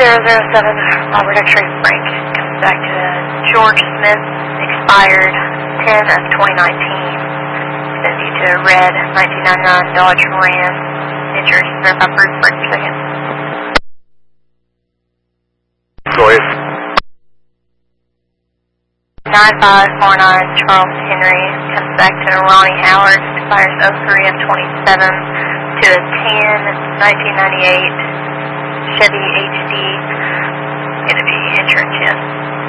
Robert X-ray Frank comes back to George Smith, expired 10 of 2019. Send you to a red 1999 Dodge Ram. Insurance verify proof for a second. Go ahead. 9549 Charles Henry comes back to Ronnie Howard, expires 03 of 27 to a 10 1998 Chevy HD. Going to be insurance, yes.